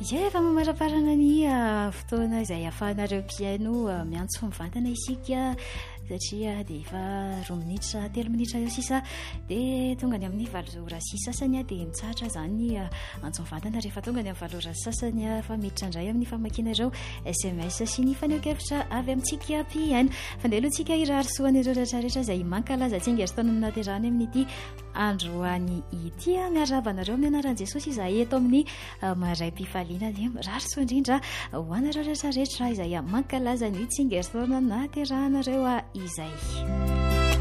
efa mamaraparana ny fotoana izay ahafahanareo piano miantso mivantana isika satria dia efa 3 minitra eo sisa dia tonga ny amin'ny 8 sasany dia mitsahatra zany antso mivantana rehefa tonga ny amin'ny 8 sasany fa miditra indray amin'ny famakinareo SMS sy ny faneho-kevitra avy amintsika piano fandeloantsika irary soan'ireo rehetrarehetra izay mankalaza tsingeritaona naterany amin'ity androany ity miarabanareo amin'ny anaran'i Jesosy izay eto amin'ny maray-pifaliana dia rary soa indrindra ho anareo rehetrarehetra izay mankalaza ny tsingeritaona naterahanareo izay